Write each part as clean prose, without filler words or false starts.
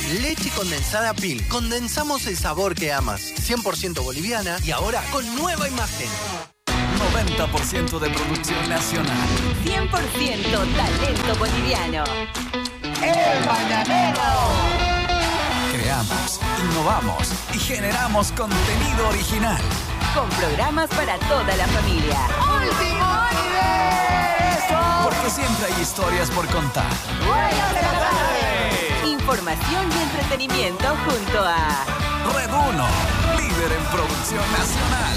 Leche condensada Pil. Condensamos el sabor que amas. 100% boliviana y ahora con nueva imagen. 90% de producción nacional. 100% talento boliviano. ¡El Mañanero! Creamos, innovamos y generamos contenido original. Con programas para toda la familia. ¡Último universo! Porque siempre hay historias por contar. ¡Buenas de la tarde! Información y entretenimiento junto a Red 1, líder en producción nacional.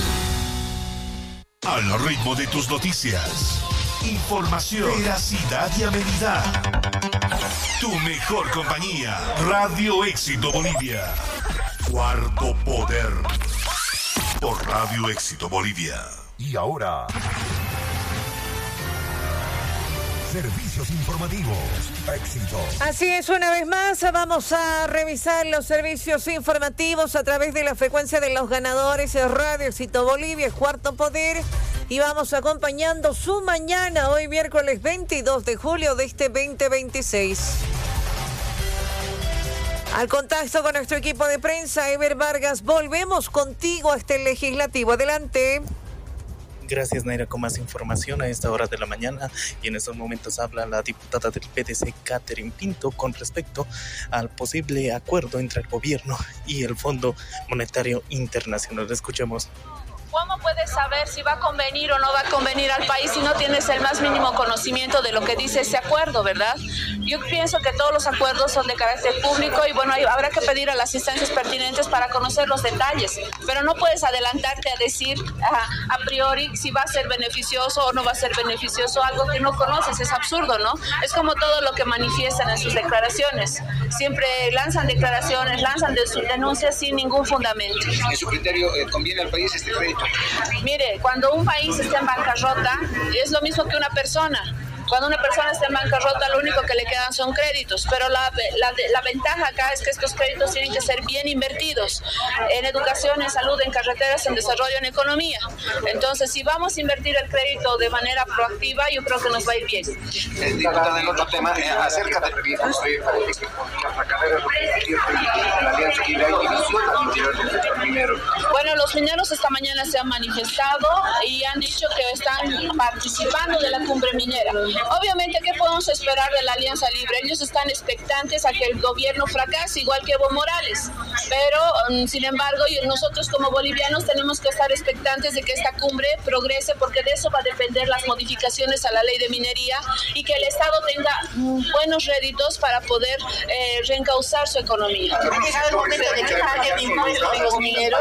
Al ritmo de tus noticias. Información, veracidad y amenidad. Tu mejor compañía. Radio Éxito Bolivia. Cuarto Poder. Por Radio Éxito Bolivia. Y ahora, servicios informativos. Éxito. Así es, una vez más vamos a revisar los servicios informativos a través de la frecuencia de los ganadores de Radio Éxito Bolivia, Cuarto Poder, y vamos acompañando su mañana hoy miércoles 22 de julio de este 2026. Al contacto con nuestro equipo de prensa, Ever Vargas, volvemos contigo a este legislativo. Adelante. Gracias, Naira, con más información a esta hora de la mañana. Y en estos momentos habla la diputada del PDC, Catherine Pinto, con respecto al posible acuerdo entre el gobierno y el Fondo Monetario Internacional. Escuchemos. ¿Cómo puedes saber si va a convenir o no va a convenir al país si no tienes el más mínimo conocimiento de lo que dice ese acuerdo, verdad? Yo pienso que todos los acuerdos son de carácter público y bueno, habrá que pedir a las instancias pertinentes para conocer los detalles, pero no puedes adelantarte a decir a priori si va a ser beneficioso o no va a ser beneficioso algo que no conoces. Es absurdo, ¿no? Es como todo lo que manifiestan en sus declaraciones. Siempre lanzan declaraciones, lanzan sus denuncias sin ningún fundamento. ¿En su criterio conviene al país este crédito? Mire, cuando un país está en bancarrota, es lo mismo que una persona. Cuando una persona está en bancarrota, lo único que le quedan son créditos, pero la ventaja acá es que estos créditos tienen que ser bien invertidos en educación, en salud, en carreteras, en desarrollo, en economía. Entonces, si vamos a invertir el crédito de manera proactiva, yo creo que nos va a ir bien. Diputada, en otro tema, acerca del proyecto la carrera la alianza y la división al interior del sector minero. Bueno, los mineros esta mañana se han manifestado y han dicho que están participando de la cumbre minera. Obviamente, ¿qué podemos esperar de la Alianza Libre? Ellos están expectantes a que el gobierno fracase, igual que Evo Morales. Pero, sin embargo, nosotros como bolivianos tenemos que estar expectantes de que esta cumbre progrese, porque de eso va a depender las modificaciones a la ley de minería y que el Estado tenga buenos réditos para poder reencauzar su economía. ¿Es el momento de que paguen impuestos los mineros?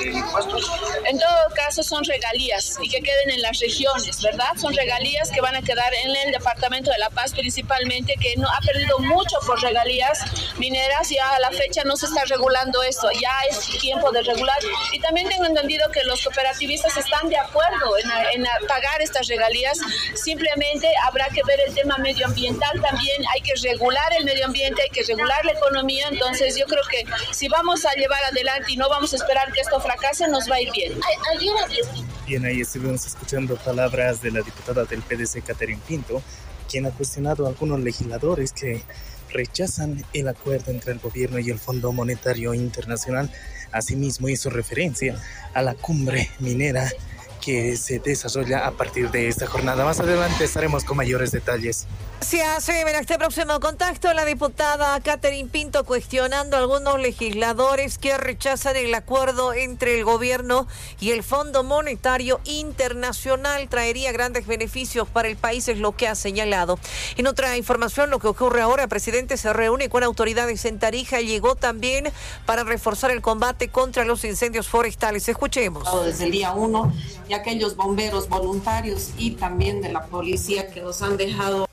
En todo caso, son regalías y que queden en las regiones, ¿verdad? Son regalías que van a quedar en el departamento de La Paz principalmente, que no, ha perdido mucho por regalías mineras. Ya a la fecha no se está regulando esto, ya es tiempo de regular. Y también tengo entendido que los cooperativistas están de acuerdo en pagar estas regalías. Simplemente habrá que ver el tema medioambiental también. Hay que regular el medio ambiente, hay que regular la economía. Entonces yo creo que si vamos a llevar adelante y no vamos a esperar que esto fracase, nos va a ir bien. Bien, ahí estuvimos escuchando palabras de la diputada del PDC, Catherine Pinto, quien ha cuestionado a algunos legisladores que rechazan el acuerdo entre el gobierno y el Fondo Monetario Internacional. Asimismo hizo referencia a la cumbre minera que se desarrolla a partir de esta jornada. Más adelante estaremos con mayores detalles. Gracias, en este próximo contacto, la diputada Catherine Pinto cuestionando a algunos legisladores que rechazan el acuerdo entre el gobierno y el Fondo Monetario Internacional. Traería grandes beneficios para el país, es lo que ha señalado. En otra información, lo que ocurre ahora, el presidente se reúne con autoridades en Tarija, llegó también para reforzar el combate contra los incendios forestales. Escuchemos. Desde el día 1, y aquellos bomberos voluntarios y también de la policía que nos han dejado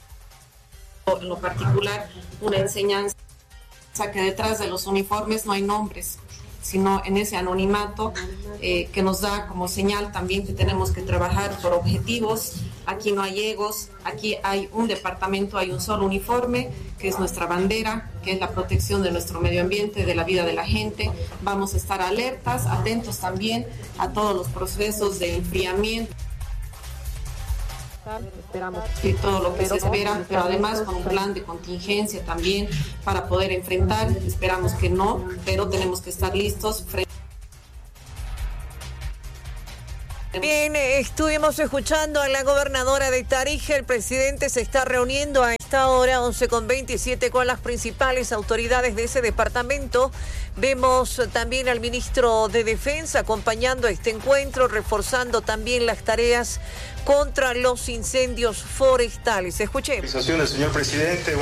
en lo particular una enseñanza que detrás de los uniformes no hay nombres, sino en ese anonimato que nos da como señal también que tenemos que trabajar por objetivos. Aquí no hay egos, aquí hay un departamento, hay un solo uniforme, que es nuestra bandera, que es la protección de nuestro medio ambiente, de la vida de la gente. Vamos a estar alertas, atentos también a todos los procesos de enfriamiento y todo lo que se espera, pero además con un plan de contingencia también para poder enfrentar. Esperamos que no, pero tenemos que estar listos frente. Bien, estuvimos escuchando a la gobernadora de Tarija. El presidente se está reuniendo a esta hora, 11:27, con las principales autoridades de ese departamento. Vemos también al ministro de Defensa acompañando este encuentro, reforzando también las tareas contra los incendios forestales. Escuchemos. Señor presidente,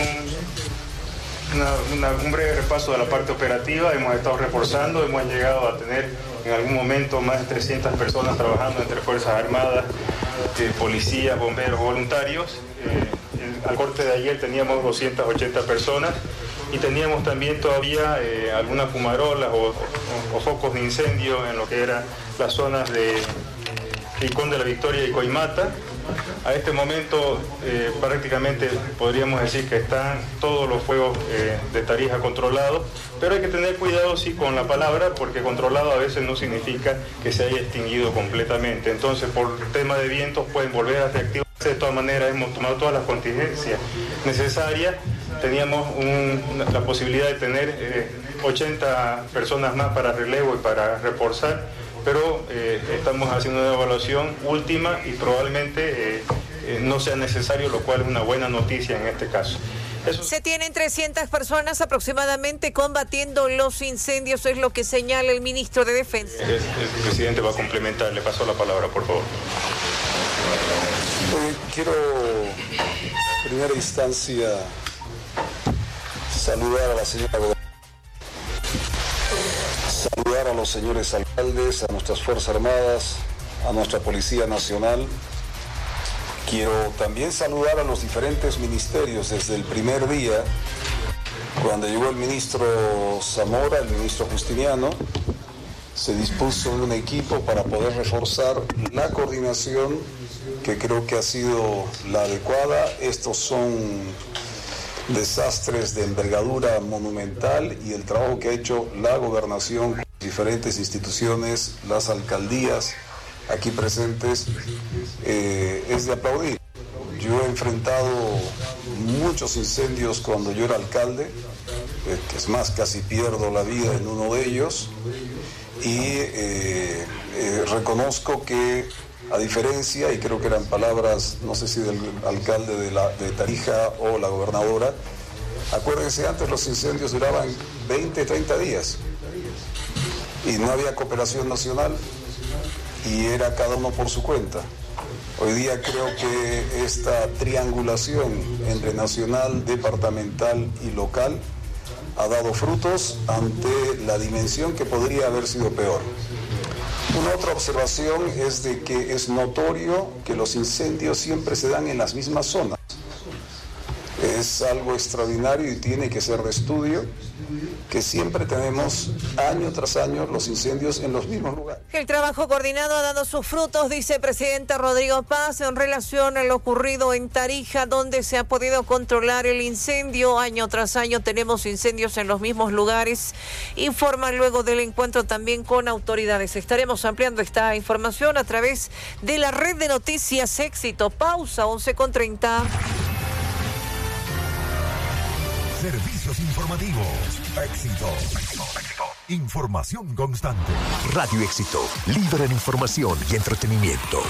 un breve repaso de la parte operativa. Hemos estado reforzando, hemos llegado a tener en algún momento más de 300 personas trabajando entre Fuerzas Armadas, policías, bomberos, voluntarios. Al corte de ayer teníamos 280 personas y teníamos también todavía algunas fumarolas o focos de incendio en lo que eran las zonas de Rincón de la Victoria y Coimata. A este momento prácticamente podríamos decir que están todos los fuegos de Tarija controlados, pero hay que tener cuidado sí con la palabra, porque controlado a veces no significa que se haya extinguido completamente. Entonces, por tema de vientos pueden volver a reactivarse. De todas maneras, hemos tomado todas las contingencias necesarias. Teníamos la posibilidad de tener 80 personas más para relevo y para reforzar, pero estamos haciendo una evaluación última y probablemente no sea necesario, lo cual es una buena noticia en este caso. Se tienen 300 personas aproximadamente combatiendo los incendios, es lo que señala el ministro de Defensa. El presidente va a complementar, le paso la palabra, por favor. Quiero, en primera instancia, saludar a la señora gobernadora, saludar a los señores alcaldes, a nuestras Fuerzas Armadas, a nuestra Policía Nacional. Quiero también saludar a los diferentes ministerios desde el primer día, cuando llegó el ministro Zamora, el ministro Justiniano, se dispuso un equipo para poder reforzar la coordinación, que creo que ha sido la adecuada. Estos son desastres de envergadura monumental y el trabajo que ha hecho la gobernación con diferentes instituciones, las alcaldías aquí presentes, es de aplaudir. Yo he enfrentado muchos incendios cuando yo era alcalde, es más, casi pierdo la vida en uno de ellos, y reconozco que, a diferencia, y creo que eran palabras, no sé si del alcalde de Tarija o la gobernadora, acuérdense, antes los incendios duraban 20, 30 días y no había cooperación nacional y era cada uno por su cuenta. Hoy día creo que esta triangulación entre nacional, departamental y local ha dado frutos ante la dimensión que podría haber sido peor. Una otra observación es de que es notorio que los incendios siempre se dan en las mismas zonas. Es algo extraordinario y tiene que ser de estudio, que siempre tenemos año tras año los incendios en los mismos lugares. El trabajo coordinado ha dado sus frutos, dice el presidente Rodrigo Paz, en relación a lo ocurrido en Tarija, donde se ha podido controlar el incendio. Año tras año tenemos incendios en los mismos lugares. Informa luego del encuentro también con autoridades. Estaremos ampliando esta información a través de la red de noticias Éxito. Pausa, 11:30. Servicios informativos. Éxito. Información constante. Radio Éxito, líder en información y entretenimiento.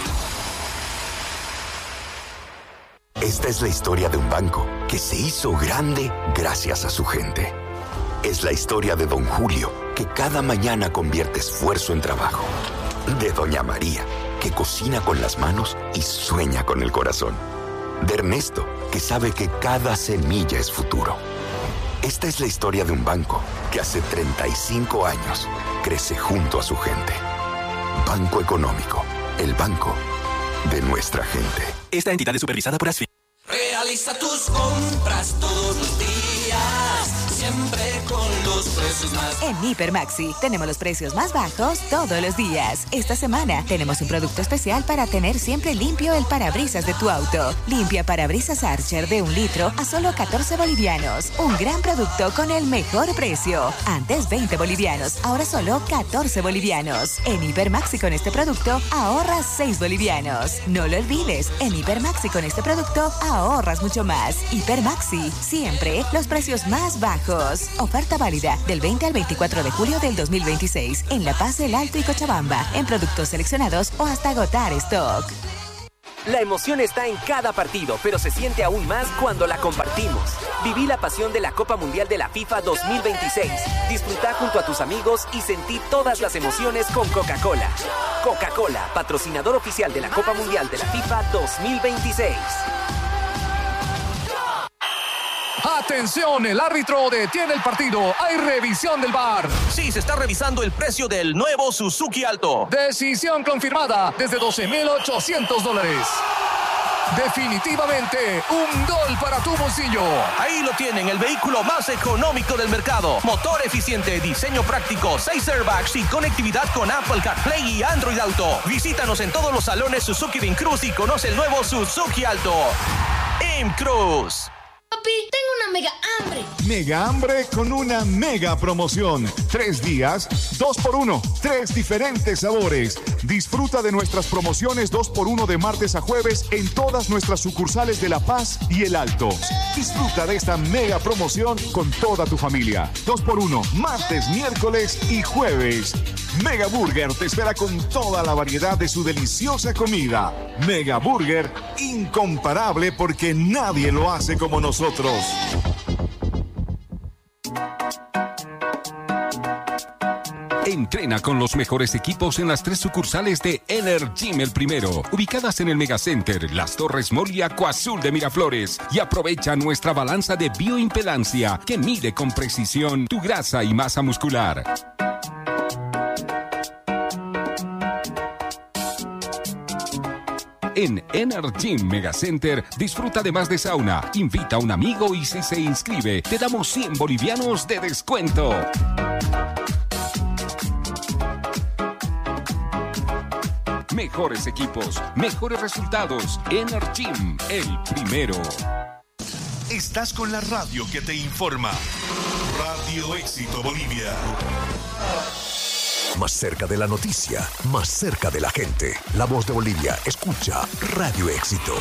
Esta es la historia de un banco que se hizo grande gracias a su gente. Es la historia de don Julio, que cada mañana convierte esfuerzo en trabajo. De doña María, que cocina con las manos y sueña con el corazón. De Ernesto, que sabe que cada semilla es futuro. Esta es la historia de un banco que hace 35 años crece junto a su gente. Banco Económico, el banco de nuestra gente. Esta entidad es supervisada por ASFI. Realiza tus compras todos los días, siempre con los precios más. En Hiper Maxi tenemos los precios más bajos todos los días. Esta semana tenemos un producto especial para tener siempre limpio el parabrisas de tu auto. Limpia parabrisas Archer de 1 litro a solo 14 bolivianos. Un gran producto con el mejor precio. Antes 20 bolivianos, ahora solo 14 bolivianos. En Hiper Maxi con este producto ahorras 6 bolivianos. No lo olvides, en Hiper Maxi con este producto ahorras mucho más. Hiper Maxi, siempre los precios más bajos. Oferta válida del 20 al 24 de julio del 2026 en La Paz, El Alto y Cochabamba, en productos seleccionados o hasta agotar stock. La emoción está en cada partido, pero se siente aún más cuando la compartimos. Viví la pasión de la Copa Mundial de la FIFA 2026. Disfruta junto a tus amigos y sentí todas las emociones con Coca-Cola. Coca-Cola, patrocinador oficial de la Copa Mundial de la FIFA 2026. ¡Atención! El árbitro detiene el partido. Hay revisión del VAR. Sí, se está revisando el precio del nuevo Suzuki Alto. Decisión confirmada desde $12,800. Definitivamente un gol para tu bolsillo. Ahí lo tienen, el vehículo más económico del mercado. Motor eficiente, diseño práctico, 6 airbags y conectividad con Apple CarPlay y Android Auto. Visítanos en todos los salones Suzuki de Incruz y conoce el nuevo Suzuki Alto. Incruz. Papi, tengo una mega hambre. Mega hambre con una mega promoción. 3 días, 2x1. 3 diferentes sabores. Disfruta de nuestras promociones 2x1 de martes a jueves en todas nuestras sucursales de La Paz y El Alto. Disfruta de esta mega promoción con toda tu familia. 2x1, martes, miércoles y jueves. Mega Burger te espera con toda la variedad de su deliciosa comida. Mega Burger, incomparable porque nadie lo hace como nosotros. Entrena con los mejores equipos en las 3 sucursales de Energym El Primero, ubicadas en el Megacenter, Las Torres Mall y Acuazul de Miraflores. Y aprovecha nuestra balanza de bioimpedancia que mide con precisión tu grasa y masa muscular. En Energym Megacenter disfruta además de sauna, invita a un amigo y si se inscribe te damos 100 bolivianos de descuento. Mejores equipos, mejores resultados. Energym El Primero. Estás con la radio que te informa. Radio Éxito Bolivia. Más cerca de la noticia, más cerca de la gente. La Voz de Bolivia, escucha Radio Éxito.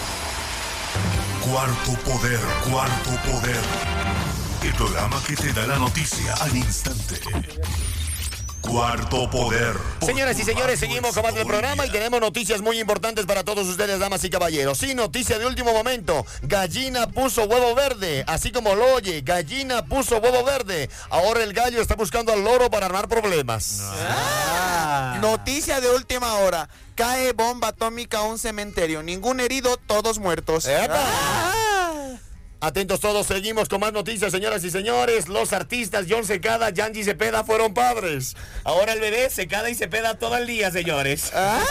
Cuarto Poder, Cuarto Poder. El programa que te da la noticia al instante. Cuarto Poder. Señoras y señores, seguimos con más del programa y tenemos noticias muy importantes para todos ustedes, damas y caballeros. Sí, noticia de último momento. Gallina puso huevo verde, así como lo oye, gallina puso huevo verde. Ahora el gallo está buscando al loro para armar problemas. Noticia de última hora. Cae bomba atómica a un cementerio. Ningún herido, todos muertos. Atentos todos, seguimos con más noticias, señoras y señores. Los artistas John Secada, Yanji Cepeda fueron padres. Ahora el bebé Secada y Cepeda todo el día, señores.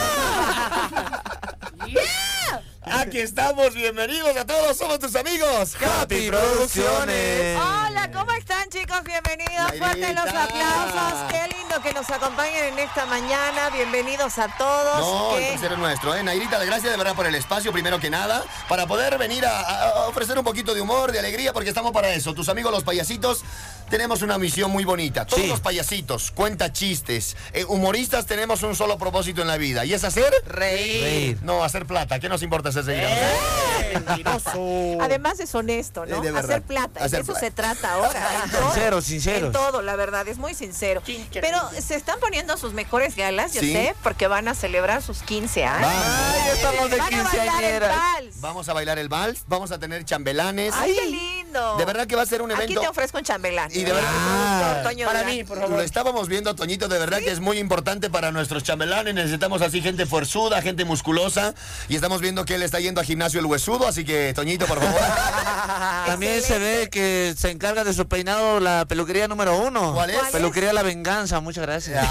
Aquí estamos, bienvenidos a todos, somos tus amigos Happy Producciones. Hola, ¿cómo están, chicos? Bienvenidos, fuertes los aplausos. Qué lindo que nos acompañen en esta mañana. Bienvenidos a todos. No, el tercero es nuestro, Nairita, gracias de verdad por el espacio, primero que nada, para poder venir a ofrecer un poquito de humor, de alegría, porque estamos para eso. Tus amigos los payasitos tenemos una misión muy bonita. Todos los payasitos, cuenta chistes, humoristas, tenemos un solo propósito en la vida, y es hacer... Reír. No, hacer plata. ¿Qué nos importa hacer reír? Mentiroso. Además es honesto, ¿no? Hacer plata. De eso se trata ahora. Sincero. En todo, la verdad, es muy sincero. Pero se están poniendo sus mejores galas, yo sé, porque van a celebrar sus 15 años. Ay, estamos de quinceañeras. Vamos a bailar el vals, vamos a tener chambelanes. ¡Ay, qué lindo! De verdad que va a ser un evento. Aquí te ofrezco un chambelán. Y de verdad, para mí, por favor. Lo estábamos viendo, Toñito, de verdad que es muy importante para nuestros chambelanes. Necesitamos así gente forzuda, gente musculosa. Y estamos viendo que él está yendo al gimnasio El Huesudo, así que, Toñito, por favor. También se ve que se encarga de su peinado la peluquería número 1. ¿Cuál es? Peluquería La Venganza, muchas gracias.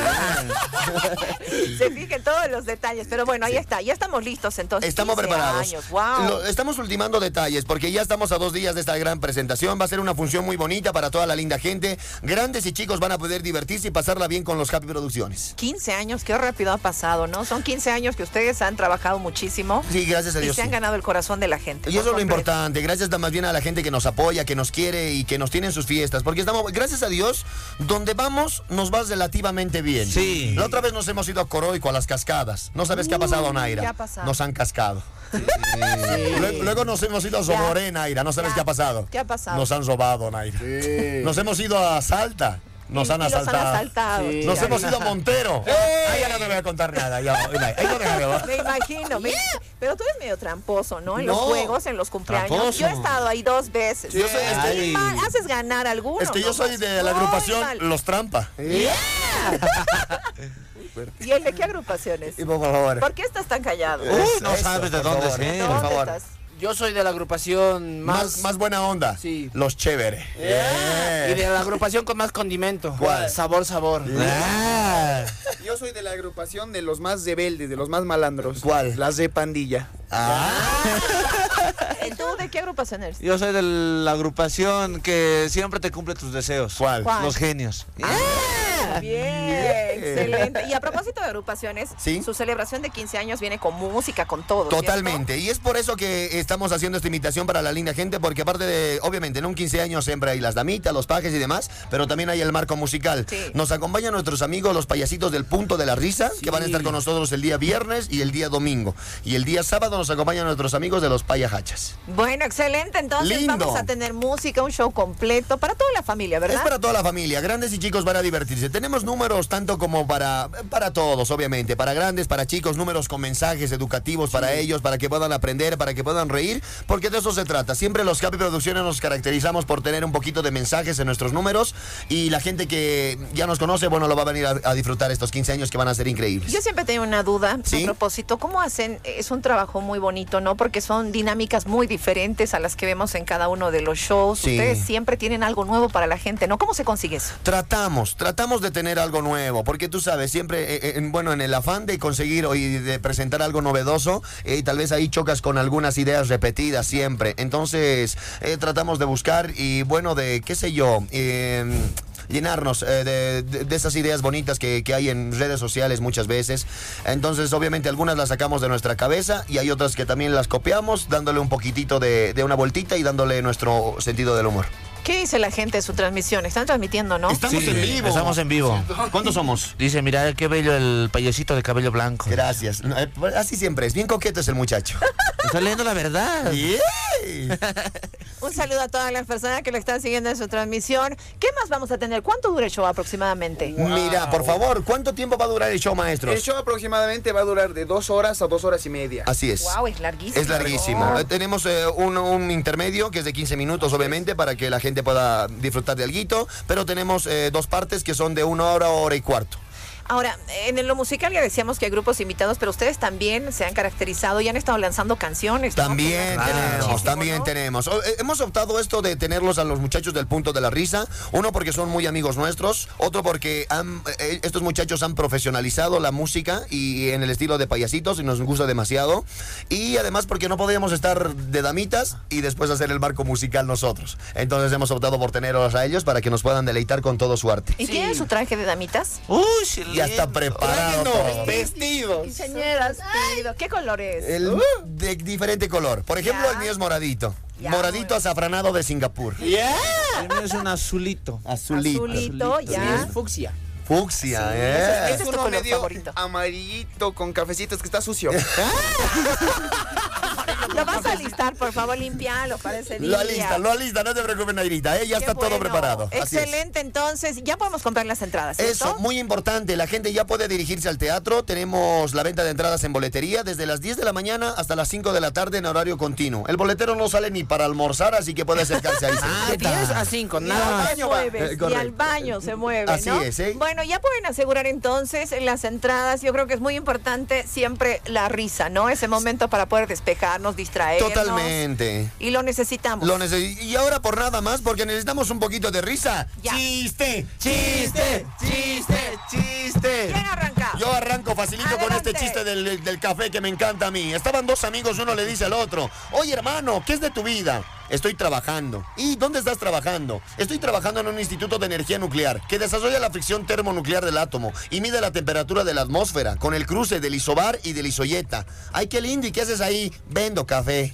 Se fijen todos los detalles, pero bueno, ahí está, ya estamos listos entonces. Estamos preparados. Wow. Estamos ultimando detalles porque ya estamos a 2 días de esta la gran presentación. Va a ser una función muy bonita para toda la linda gente. Grandes y chicos van a poder divertirse y pasarla bien con los Happy Producciones. 15 años, qué rápido ha pasado, ¿no? Son 15 años que ustedes han trabajado muchísimo. Sí, gracias a Dios. Y se han ganado el corazón de la gente. Y eso es lo importante. Gracias más bien a la gente que nos apoya, que nos quiere y que nos tiene en sus fiestas. Porque estamos, gracias a Dios, donde vamos nos va relativamente bien. Sí. La otra vez nos hemos ido a Coroico, a las cascadas. ¿No sabes qué ha pasado, Naira? ¿Qué ha pasado? Nos han cascado. Sí. Luego nos hemos ido a Soboré, Naira. ¿No sabes qué ha pasado? ¿Qué ha pasado? Nos han robado, Naira. Sí. Nos hemos ido a Salta. Nos han asaltado. Sí, nos hemos ido a Montero. Ahí ya no te voy a contar nada. Ya, ahí no te me imagino. Pero tú eres medio tramposo, ¿no? En No. los juegos, en los cumpleaños. Tramposo. Yo he estado ahí 2 veces. Sí, yo soy- ¿Haces ganar alguno? Es que yo soy de la agrupación Los Trampa. ¿Y el de qué agrupaciones? Y por favor. ¿Por qué estás tan callado? No sabes de dónde es él. Por favor. estás? Yo soy de la agrupación Más buena onda. Sí. Los Chévere. Y de la agrupación con más condimento. ¿Cuál? Sabor, sabor. Yo soy de la agrupación de los más rebeldes, de los más malandros. ¿Cuál? Las de pandilla. ¿Tú de qué agrupación eres? Yo soy de la agrupación que siempre te cumple tus deseos. ¿Cuál? Los genios. Bien, excelente. Y a propósito de agrupaciones, ¿Sí? su celebración de 15 años viene con música, con todo. ¿cierto? Totalmente. Y es por eso que estamos haciendo esta invitación para la linda gente, porque aparte de, obviamente, en un 15 años siempre hay las damitas, los pajes y demás, pero también hay el marco musical. Sí. Nos acompañan nuestros amigos, los payasitos del Punto de la Risa, que van a estar con nosotros el día viernes y el día domingo. Y el día sábado nos acompañan nuestros amigos de los Payahachas. Bueno, excelente. Entonces Lindo. vamos a tener música, un show completo para toda la familia, ¿verdad? Es para toda la familia, grandes y chicos van a divertirse. Tenemos números tanto como para todos, obviamente, para grandes, para chicos, números con mensajes educativos para ellos, para que puedan aprender, para que puedan reír, porque de eso se trata. Siempre los Happy Producciones nos caracterizamos por tener un poquito de mensajes en nuestros números y la gente que ya nos conoce, bueno, lo va a venir a disfrutar estos 15 años que van a ser increíbles. Yo siempre tengo una duda ¿Sí? a propósito. ¿Cómo hacen? Es un trabajo muy bonito, ¿no? Porque son dinámicas muy diferentes a las que vemos en cada uno de los shows. Sí. Ustedes siempre tienen algo nuevo para la gente, ¿no? ¿Cómo se consigue eso? Tratamos de tener algo nuevo, porque tú sabes, siempre, en el afán de conseguir y de presentar algo novedoso, tal vez ahí chocas con algunas ideas repetidas siempre. Entonces, tratamos de buscar y, bueno, de, qué sé yo, llenarnos de esas ideas bonitas que hay en redes sociales muchas veces. Entonces, obviamente, algunas las sacamos de nuestra cabeza y hay otras que también las copiamos, dándole un poquitito de una vueltita y dándole nuestro sentido del humor. ¿Qué dice la gente de su transmisión? Están transmitiendo, ¿no? Estamos en vivo. Estamos en vivo. ¿Cuántos somos? Dice, mira, qué bello el payasito de cabello blanco. Gracias. Así siempre es. Bien coqueto es el muchacho. Está leyendo la verdad. Un saludo a todas las personas que lo están siguiendo en su transmisión. ¿Qué más vamos a tener? ¿Cuánto dura el show aproximadamente? Mira, por favor, ¿cuánto tiempo va a durar el show, maestros? El show aproximadamente va a durar de 2 horas a 2 horas y media. Así es. Wow, es larguísimo. Es larguísimo. Tenemos un intermedio que es de 15 minutos, obviamente, para que la gente pueda disfrutar de alguito, pero tenemos 2 partes que son de 1 hora, hora y cuarto. Ahora, en lo musical ya decíamos que hay grupos invitados, pero ustedes también se han caracterizado y han estado lanzando canciones, ¿no? También tenemos. Hemos optado esto de tenerlos a los muchachos del Punto de la Risa. Uno porque son muy amigos nuestros, otro porque estos muchachos han profesionalizado la música y en el estilo de payasitos y nos gusta demasiado. Y además porque no podíamos estar de damitas y después hacer el marco musical nosotros. Entonces hemos optado por tenerlos a ellos para que nos puedan deleitar con todo su arte. ¿Y tienen su traje de damitas? Uy, ya está preparado todo. Vestidos. Señoras, ¿qué color es? De diferente color. Por ejemplo, el mío es moradito. Moradito azafranado de Singapur. El mío es un azulito. Azulito, ya. Es fucsia. Fucsia, Ese es tu uno color medio favorito. amarillito con cafecitos que está sucio. Lo vas a listar, por favor, limpialo para ese día. Lo alista, no te preocupes, Nairita, ya está todo preparado. Así es. Excelente, entonces, ya podemos comprar las entradas, ¿cierto? Eso, muy importante, la gente ya puede dirigirse al teatro, tenemos la venta de entradas en boletería desde las 10 de la mañana hasta las 5 de la tarde en horario continuo. El boletero no sale ni para almorzar, así que puede acercarse ahí. De 10 a 5, nada más. Y al baño se mueve, Así ¿no? es, ¿eh? Bueno, ya pueden asegurar entonces las entradas. Yo creo que es muy importante siempre la risa, ¿no? Ese momento para poder despejarnos, distraernos. Totalmente. Y lo necesitamos. Y ahora por nada más, porque necesitamos un poquito de risa. Ya. ¡Chiste! ¡Chiste! ¡Chiste! ¡Chiste! ¿Quién arranca? Yo arranco facilito con este chiste del café que me encanta a mí. Estaban dos amigos, uno le dice al otro, oye hermano, ¿qué es de tu vida? Estoy trabajando. ¿Y dónde estás trabajando? Estoy trabajando en un instituto de energía nuclear que desarrolla la fricción termonuclear del átomo y mide la temperatura de la atmósfera con el cruce del isobar y del isoyeta. Ay, qué lindo. ¿Y qué haces ahí? Vendo café.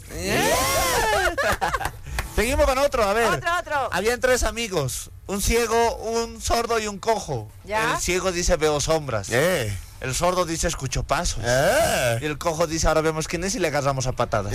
Seguimos con otro, a ver. Otro. Habían 3 amigos, un ciego, un sordo y un cojo. ¿Ya? El ciego dice veo sombras. El sordo dice escucho pasos. Y el cojo dice ahora vemos quién es y le agarramos a patadas.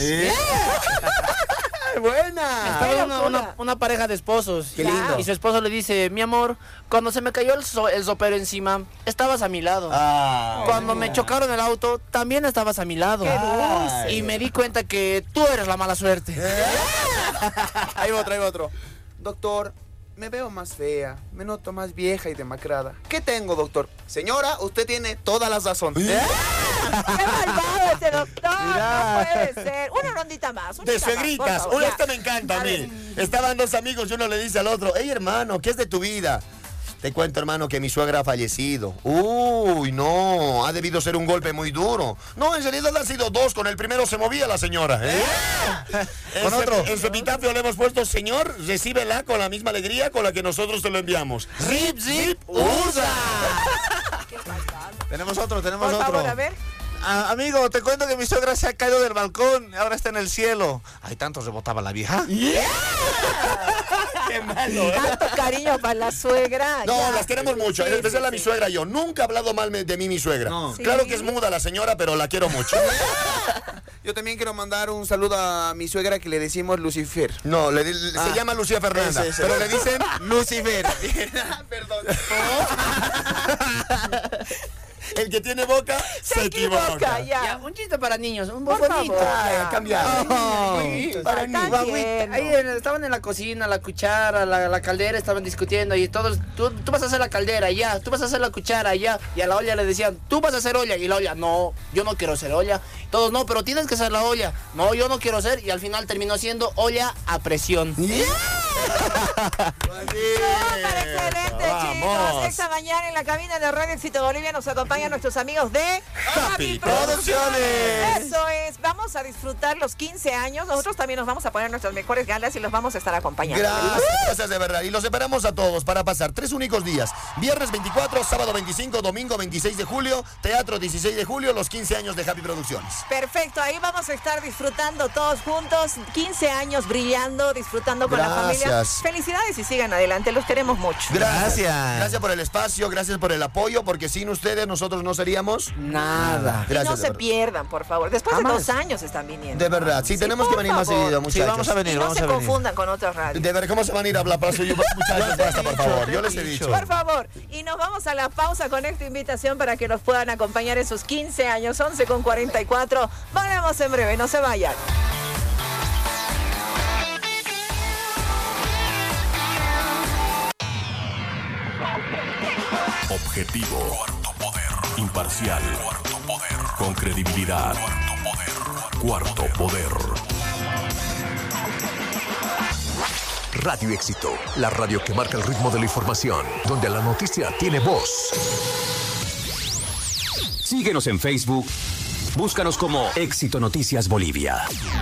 ¡Buena! Estaba una pareja de esposos. Qué lindo. Y su esposo le dice, mi amor, cuando se me cayó el sopero encima, estabas a mi lado. Cuando me chocaron el auto, también estabas a mi lado. ¡Qué dulce! Y me di cuenta que tú eres la mala suerte. Ahí va otro. Doctor, me veo más fea, me noto más vieja y demacrada. ¿Qué tengo, doctor? Señora, usted tiene toda la razón. ¡Qué malvado ese doctor! No puede ser. Una rondita más. De suegritas. Esta me encanta a mí. Estaban dos amigos y uno le dice al otro, hey hermano, ¿qué es de tu vida? Te cuento, hermano, que mi suegra ha fallecido. Uy, no, ha debido ser un golpe muy duro. No, en realidad han sido 2. Con el primero se movía la señora. Con otro. En su epitafio le hemos puesto, señor, recíbela con la misma alegría con la que nosotros te lo enviamos. Zip, zip, usa. Tenemos otro. Por favor, a ver. Amigo, te cuento que mi suegra se ha caído del balcón, ahora está en el cielo. Ay, tanto rebotaba la vieja. ¡Qué malo! Tanto cariño para la suegra. No, las queremos mucho, en especial a mi suegra y yo. Nunca he hablado mal de mí mi suegra. Claro que es muda la señora, pero la quiero mucho. Yo también quiero mandar un saludo a mi suegra que le decimos Lucifer. No, se llama Lucía Fernanda, pero le dicen Lucifer. Perdón. El que tiene boca se equivoca. Ya, un chiste para niños, un Por bonito. favor. Ha cambiado. Para niños. Ahí estaban en la cocina, la cuchara, la caldera, estaban discutiendo y todos, tú vas a hacer la caldera, ya, tú vas a hacer la cuchara, ya. Y a la olla le decían, tú vas a hacer olla. Y la olla, no, yo no quiero hacer olla. Todos, no, pero tienes que hacer la olla. No, yo no quiero hacer. Y al final terminó siendo olla a presión. Excelente, chicos. Esta mañana en la cabina de Radio Éxito Bolivia nos acompañan nuestros amigos de Happy Producciones. Eso es, vamos a disfrutar los 15 años. Nosotros también nos vamos a poner nuestras mejores galas y los vamos a estar acompañando. Gracias de verdad. Y los esperamos a todos para pasar 3 únicos días. Viernes 24, sábado 25, domingo 26 de julio, teatro 16 de julio, los 15 años de Happy Producciones. Perfecto, ahí vamos a estar disfrutando todos juntos. 15 años brillando, disfrutando con la familia. Felicidades y sigan adelante, los queremos mucho. Gracias por el espacio, gracias por el apoyo, porque sin ustedes nosotros no seríamos nada. Y no se pierdan, por favor. Después de 2 años están viniendo. De verdad, sí, tenemos que venir más seguido, muchachos. Sí, vamos a venir, y no se confundan con otras radios. De verdad, ¿cómo se van a ir a hablar para suyo, muchachos? Basta, por favor, yo les he dicho. Por favor, y nos vamos a la pausa con esta invitación para que nos puedan acompañar en sus 15 años, 11:44. Volvemos en breve, no se vayan. Objetivo. Cuarto poder. Imparcial. Cuarto poder. Con credibilidad. Cuarto poder. Cuarto poder. Radio Éxito, la radio que marca el ritmo de la información, donde la noticia tiene voz. Síguenos en Facebook. Búscanos como Éxito Noticias Bolivia.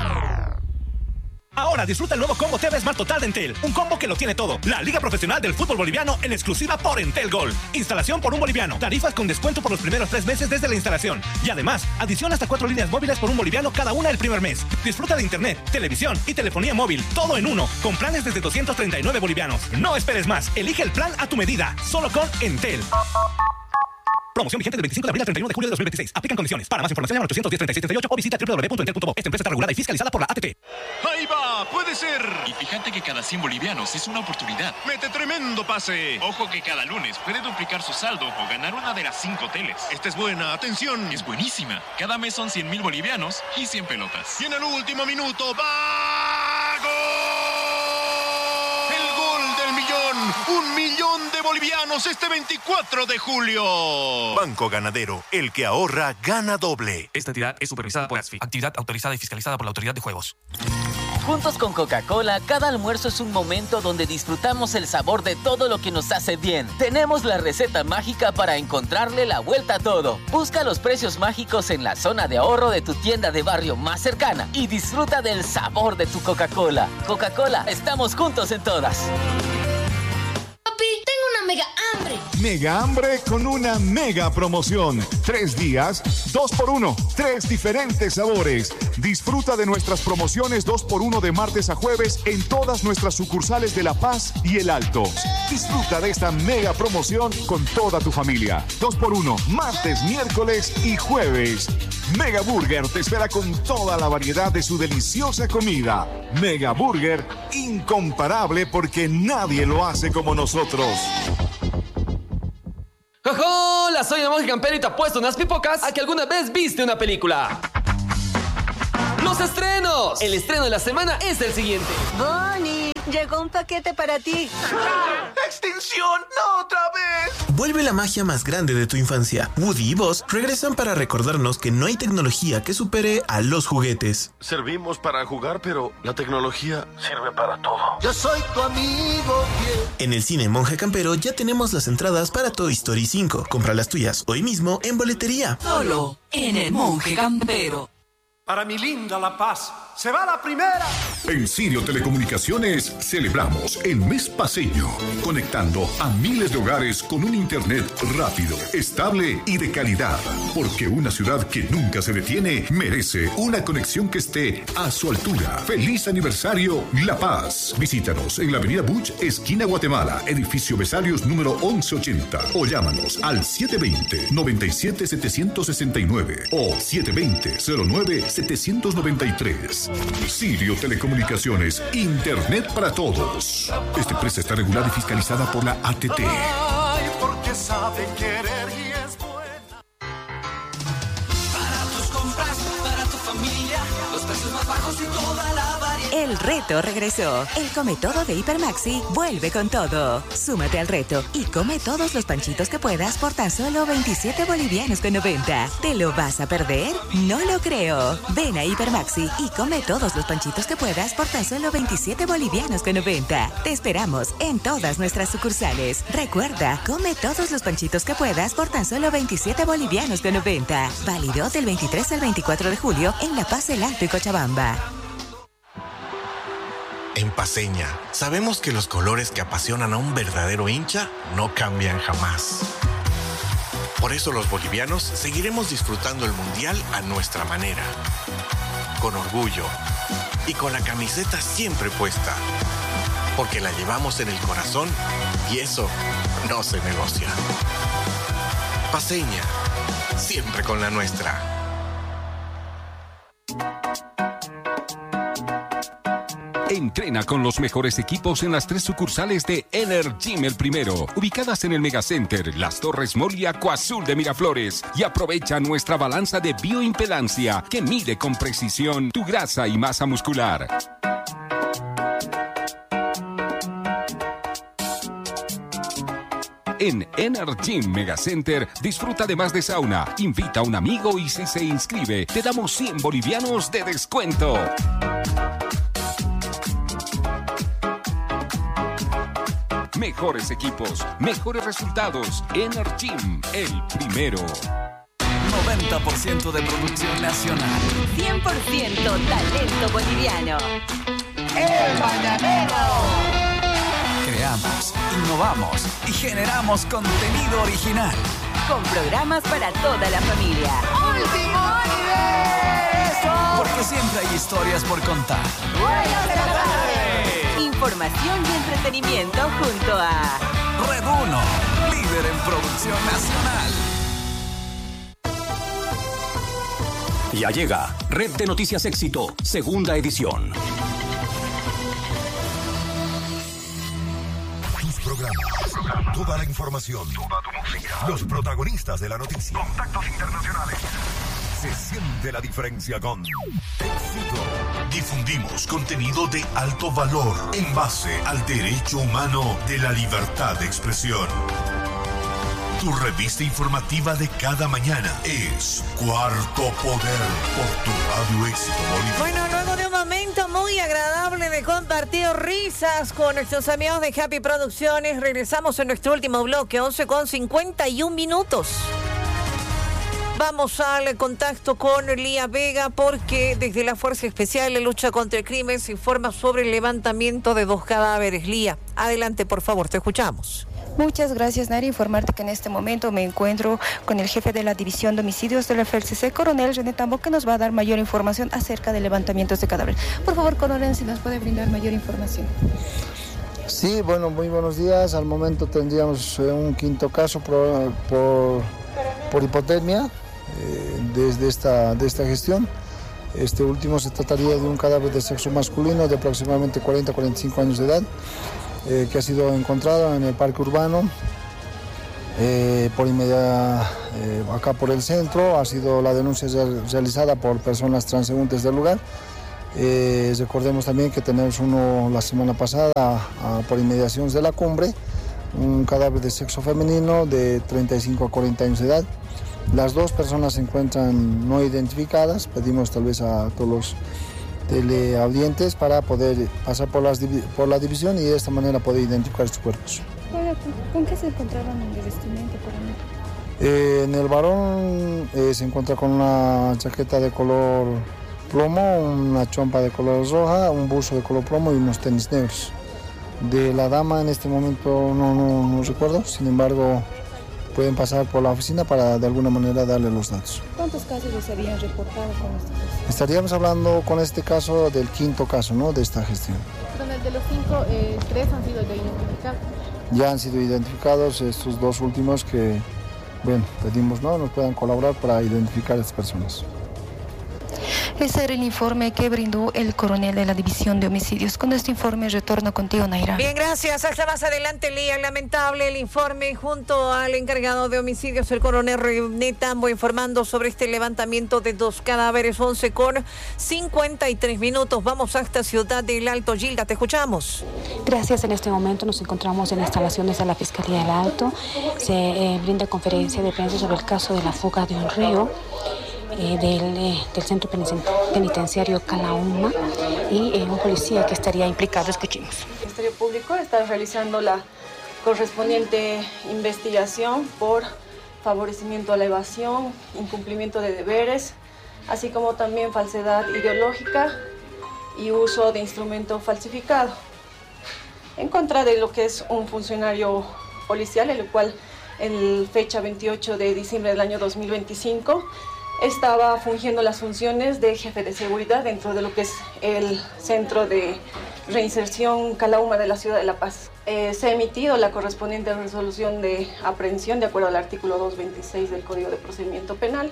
Ahora disfruta el nuevo combo TV Smart Total de Entel. Un combo que lo tiene todo. La Liga Profesional del Fútbol Boliviano en exclusiva por Entel Gold. Instalación por un boliviano. Tarifas con descuento por los primeros 3 meses desde la instalación. Y además, adición hasta 4 líneas móviles por un boliviano cada una el primer mes. Disfruta de internet, televisión y telefonía móvil. Todo en uno. Con planes desde 239 bolivianos. No esperes más. Elige el plan a tu medida. Solo con Entel. Promoción vigente del 25 de abril al 31 de julio de 2026. Aplican condiciones. Para más información llama al 810-3638 o visita www.entel.bo. Esta empresa está regulada y fiscalizada por la ATT. ¡Ahí va! ¡Puede ser! Y fíjate que cada 100 bolivianos es una oportunidad. ¡Mete tremendo pase! Ojo que cada lunes puede duplicar su saldo o ganar una de las 5 teles. Esta es buena, atención. Es buenísima. Cada mes son 100,000 bolivianos y 100 pelotas. Y en el último minuto ¡va! ¡Gol! ¡El gol del millón! ¡1 millón de bolivianos este 24 de julio! Banco Ganadero, el que ahorra, gana doble. Esta entidad es supervisada por ASFI, actividad autorizada y fiscalizada por la Autoridad de Juegos. Juntos con Coca-Cola, cada almuerzo es un momento donde disfrutamos el sabor de todo lo que nos hace bien. Tenemos la receta mágica para encontrarle la vuelta a todo. Busca los precios mágicos en la zona de ahorro de tu tienda de barrio más cercana y disfruta del sabor de tu Coca-Cola. Coca-Cola, estamos juntos en todas. Papi, tengo una mega hambre. Mega hambre con una mega promoción. 3 días, 2x1. 3 diferentes sabores. Disfruta de nuestras promociones 2x1 de martes a jueves en todas nuestras sucursales de La Paz y El Alto. Disfruta de esta mega promoción con toda tu familia. 2x1, martes, miércoles y jueves. Mega Burger te espera con toda la variedad de su deliciosa comida. Mega Burger, incomparable porque nadie lo hace como nosotros. ¡Hola! Soy el monje campero y te apuesto unas pipocas a que alguna vez viste una película. ¡Los estrenos! El estreno de la semana es el siguiente. Bonnie, llegó un paquete para ti. ¡Extinción! ¡No otra vez! Vuelve la magia más grande de tu infancia. Woody y Buzz regresan para recordarnos que no hay tecnología que supere a los juguetes. Servimos para jugar, pero la tecnología sirve para todo. Yo soy tu amigo fiel. En el cine Monje Campero ya tenemos las entradas para Toy Story 5. Compra las tuyas hoy mismo en boletería. Solo en el Monje Campero. Para mi linda La Paz, se va la primera. En Sirio Telecomunicaciones celebramos el mes paseño, conectando a miles de hogares con un internet rápido, estable y de calidad. Porque una ciudad que nunca se detiene merece una conexión que esté a su altura. ¡Feliz aniversario, La Paz! Visítanos en la avenida Buch, esquina Guatemala, edificio Besarios número 1180. O llámanos al 720-97-769 o 720-09-793. Sirio Telecomunicaciones, Internet para todos. Esta empresa está regulada y fiscalizada por la ATT. Ay, porque sabe querer y es buena. Para tus compras, para tu familia, los precios más bajos y toda la variedad. El reto regresó. El Come Todo de Hipermaxi vuelve con todo. Súmate al reto y come todos los panchitos que puedas por tan solo 27 bolivianos con 90. ¿Te lo vas a perder? No lo creo. Ven a Hipermaxi y come todos los panchitos que puedas por tan solo 27 bolivianos con 90. Te esperamos en todas nuestras sucursales. Recuerda, come todos los panchitos que puedas por tan solo 27 bolivianos con 90. Válido del 23 al 24 de julio en La Paz, El Alto y Cochabamba. En Paceña, sabemos que los colores que apasionan a un verdadero hincha no cambian jamás. Por eso los bolivianos seguiremos disfrutando el Mundial a nuestra manera. Con orgullo y con la camiseta siempre puesta. Porque la llevamos en el corazón y eso no se negocia. Paceña, siempre con la nuestra. Entrena con los mejores equipos en las 3 sucursales de Energym El Primero, ubicadas en el Megacenter, Las Torres Mall y Acuazul de Miraflores. Y aprovecha nuestra balanza de bioimpedancia que mide con precisión tu grasa y masa muscular. En Energym Megacenter disfruta además de sauna, invita a un amigo y si se inscribe te damos 100 bolivianos de descuento. Mejores equipos, mejores resultados. Energym, El Primero. 90% de producción nacional. 100% talento boliviano. El Mañanero. Creamos, innovamos y generamos contenido original. Con programas para toda la familia. ¡Último universo! Porque siempre hay historias por contar. ¡Buenas de la tarde! Información y entretenimiento junto a Red 1, líder en producción nacional. Ya llega Red de Noticias Éxito, segunda edición. Tus programas, toda la información, toda tu música, los protagonistas de la noticia, contactos internacionales. Se siente la diferencia con Éxito. Difundimos contenido de alto valor en base al derecho humano de la libertad de expresión. Tu revista informativa de cada mañana es Cuarto Poder por tu Radio Éxito Bolivia. Bueno, luego de un momento muy agradable de compartir risas con nuestros amigos de Happy Producciones. Regresamos en nuestro último bloque, 11:51. Vamos al contacto con Lía Vega porque desde la Fuerza Especial de Lucha contra el Crimen se informa sobre el levantamiento de 2 cadáveres. Lía, adelante, por favor, te escuchamos. Muchas gracias, Nari. Informarte que en este momento me encuentro con el jefe de la División de Homicidios de la FELCC, coronel René Tambo, que nos va a dar mayor información acerca de levantamientos de cadáveres. Por favor, coronel, si nos puede brindar mayor información. Sí, bueno, muy buenos días. Al momento tendríamos un 5º caso por hipotermia de esta gestión. Este último se trataría de un cadáver de sexo masculino de aproximadamente 40 a 45 años de edad, que ha sido encontrado en el parque urbano, acá por el centro. Ha sido la denuncia realizada por personas transeúntes del lugar. Recordemos también que tenemos uno la semana pasada por inmediaciones de la cumbre, un cadáver de sexo femenino de 35 a 40 años de edad. Las 2 personas se encuentran no identificadas. Pedimos tal vez a todos los teleaudientes para poder pasar por la división y de esta manera poder identificar sus cuerpos. ¿Con qué se encontraban en el vestimenta, coronel? En el varón se encuentra con una chaqueta de color plomo, una chompa de color roja, un buzo de color plomo y unos tenis negros. De la dama en este momento no recuerdo, sin embargo pueden pasar por la oficina para de alguna manera darle los datos. ¿Cuántos casos se habían reportado con este caso? Estaríamos hablando con este caso del 5º caso, ¿no?, de esta gestión. Coronel, de los 5, 3 han sido identificados. Ya han sido identificados estos 2 últimos que, bueno, pedimos nos puedan colaborar para identificar a estas personas. Ese era el informe que brindó el coronel de la División de Homicidios. Con este informe retorno contigo, Naira. Bien, gracias. Hasta más adelante, Lía. Lamentable el informe junto al encargado de homicidios, el coronel René Tambo, informando sobre este levantamiento de 2 cadáveres. 11:53. Vamos hasta Ciudad del Alto. Gilda, te escuchamos. Gracias. En este momento nos encontramos en instalaciones de la Fiscalía del Alto. Se brinda conferencia de prensa sobre el caso de la fuga de un reo del centro penitenciario Calauma y un policía que estaría implicado. Escuchemos. El Ministerio Público está realizando la correspondiente investigación por favorecimiento a la evasión, incumplimiento de deberes, así como también falsedad ideológica y uso de instrumento falsificado, en contra de lo que es un funcionario policial, el cual en fecha 28 de diciembre del año 2025 estaba fungiendo las funciones de jefe de seguridad dentro de lo que es el Centro de Reinserción Calauma de la Ciudad de La Paz. Se ha emitido la correspondiente resolución de aprehensión de acuerdo al artículo 226 del Código de Procedimiento Penal,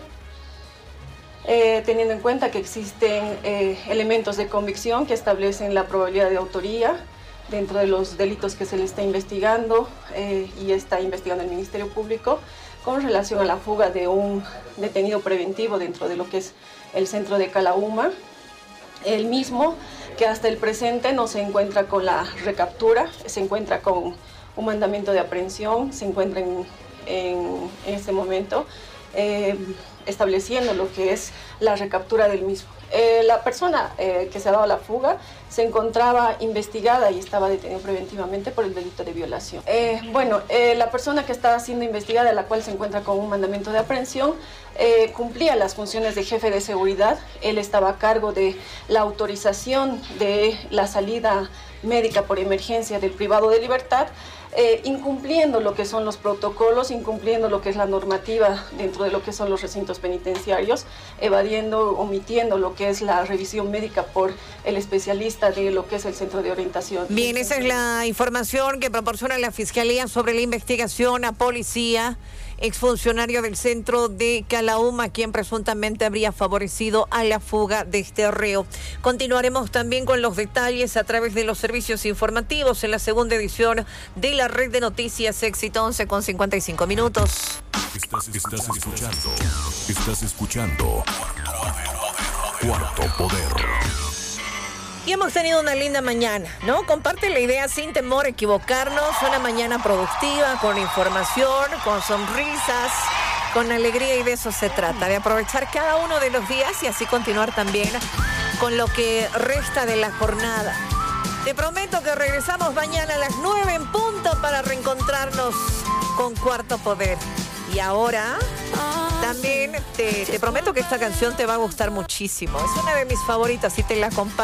teniendo en cuenta que existen elementos de convicción que establecen la probabilidad de autoría dentro de los delitos que se le está investigando y está investigando el Ministerio Público con relación a la fuga de un detenido preventivo dentro de lo que es el centro de Calauma, el mismo que hasta el presente no se encuentra con la recaptura, se encuentra con un mandamiento de aprehensión, se encuentra en este momento estableciendo lo que es la recaptura del mismo. La persona que se ha dado la fuga se encontraba investigada y estaba detenido preventivamente por el delito de violación. La persona que estaba siendo investigada, la cual se encuentra con un mandamiento de aprehensión, cumplía las funciones de jefe de seguridad. Él estaba a cargo de la autorización de la salida médica por emergencia del privado de libertad, incumpliendo lo que son los protocolos, incumpliendo lo que es la normativa dentro de lo que son los recintos penitenciarios, evadiendo, omitiendo lo que es la revisión médica por el especialista de lo que es el centro de orientación. Bien, esa es la información que proporciona la Fiscalía sobre la investigación a policía, exfuncionario del centro de Calauma, quien presuntamente habría favorecido a la fuga de este reo. Continuaremos también con los detalles a través de los servicios informativos en la segunda edición de la red de noticias Éxito 11:55. Estás escuchando Cuarto Poder. Y hemos tenido una linda mañana, ¿no? Comparte la idea sin temor a equivocarnos. Una mañana productiva, con información, con sonrisas, con alegría, y de eso se trata, de aprovechar cada uno de los días y así continuar también con lo que resta de la jornada. Te prometo que regresamos mañana a las 9 en punto para reencontrarnos con Cuarto Poder. Y ahora también te prometo que esta canción te va a gustar muchísimo. Es una de mis favoritas y te la comparto.